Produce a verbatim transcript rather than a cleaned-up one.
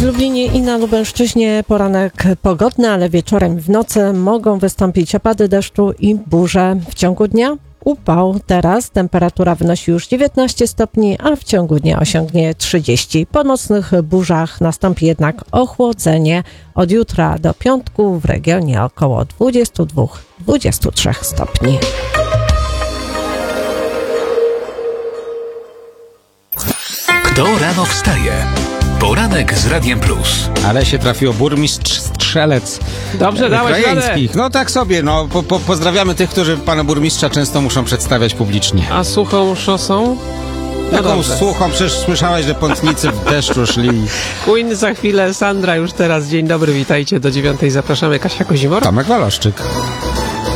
W Lublinie i na Lubelszczyźnie poranek pogodny, ale wieczorem i w nocy mogą wystąpić opady deszczu i burze. W ciągu dnia upał. Teraz temperatura wynosi już dziewiętnaście stopni, a w ciągu dnia osiągnie trzydzieści. Po nocnych burzach nastąpi jednak ochłodzenie. Od jutra do piątku w regionie około dwadzieścia dwa do dwudziestu trzech stopni. Kto rano wstaje? Poranek z Radiem Plus. Ale się trafiło burmistrz Strzelec. Dobrze, dałeś radę. No tak sobie, no po, po, pozdrawiamy tych, którzy pana burmistrza często muszą przedstawiać publicznie. A suchą szosą? No Jaką dobrze. suchą? Przecież słyszałeś, że pątnicy w deszczu szli. Queen za chwilę, Sandra już teraz. Dzień dobry, witajcie do dziewiątej. Zapraszamy, Kasia Kozimor. Tomek Waloszczyk.